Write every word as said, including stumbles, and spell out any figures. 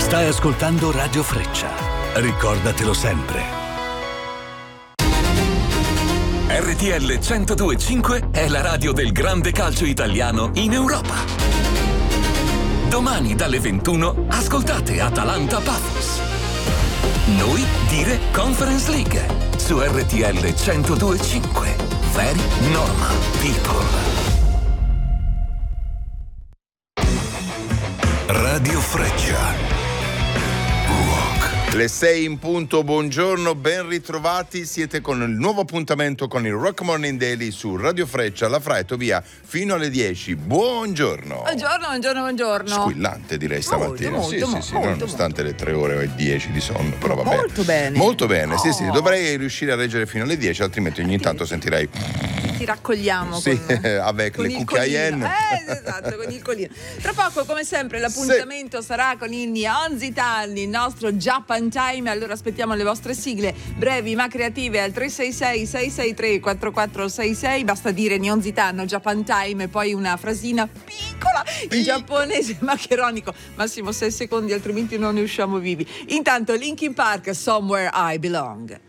Stai ascoltando Radio Freccia. Ricordatelo sempre. R T L centodue e cinque è la radio del grande calcio italiano in Europa. Domani dalle ventuno ascoltate Atalanta Paphos. Noi dire Conference League su R T L centodue e cinque. Very normal people. Radio Freccia. Le sei in punto, buongiorno, ben ritrovati, siete con il nuovo appuntamento con il Rock Morning Daily su Radio Freccia, la Fra e Tobia fino alle dieci, buongiorno. Buongiorno, buongiorno, buongiorno. Squillante direi stamattina, molto, sì, molto, sì, sì, molto, nonostante molto. Le tre ore e dieci di sonno, però vabbè. Molto bene. Molto bene, oh. sì sì, dovrei riuscire a reggere fino alle dieci, altrimenti ogni tanto sentirei... Ti raccogliamo sì, con, avec con le il cucchi Cayenne. Eh, esatto, con il colino. Tra poco, come sempre, l'appuntamento sì. sarà con il Nihonzi Tan, il nostro Japan Time. Allora aspettiamo le vostre sigle brevi ma creative al tre sei sei sei sei tre quattro quattro sei sei. Basta dire Nihonzi Tan, Japan Time e poi una frasina piccola in giapponese maccheronico. Massimo sei secondi, altrimenti non ne usciamo vivi. Intanto Linkin Park, Somewhere I Belong.